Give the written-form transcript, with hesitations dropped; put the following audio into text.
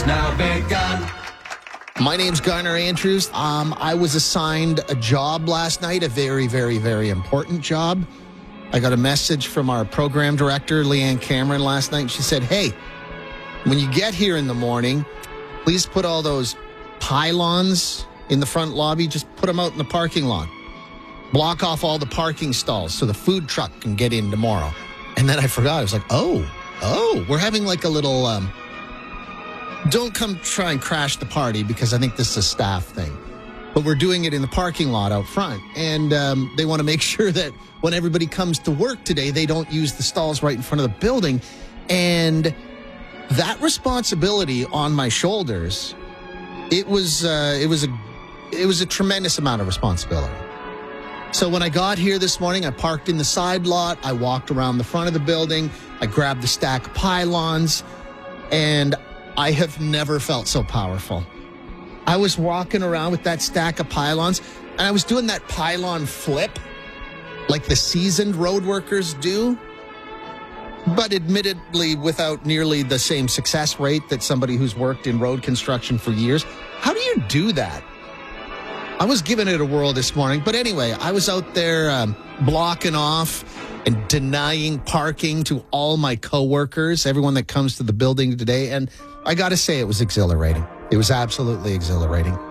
Now begun. My name's Garner Andrews. I was assigned a job last night, a very, very, very important job. I got a message from our program director, Leanne Cameron, last night. She said, hey, when you get here in the morning, please put all those pylons in the front lobby, just put them out in the parking lot. Block off all the parking stalls so the food truck can get in tomorrow. And then I forgot. I was like, oh, we're having like a little... don't come try and crash the party because I think this is a staff thing. But we're doing it in the parking lot out front. And they want to make sure that when everybody comes to work today, they don't use the stalls right in front of the building. And that responsibility on my shoulders, it was a tremendous amount of responsibility. So when I got here this morning, I parked in the side lot. I walked around the front of the building. I grabbed the stack of pylons, and I have never felt so powerful. I was walking around with that stack of pylons, and I was doing that pylon flip like the seasoned road workers do, but admittedly without nearly the same success rate that somebody who's worked in road construction for years. How do you do that? I was giving it a whirl this morning, but anyway, I was out there blocking off and denying parking to all my coworkers, everyone that comes to the building today, and I got to say it was exhilarating. It was absolutely exhilarating.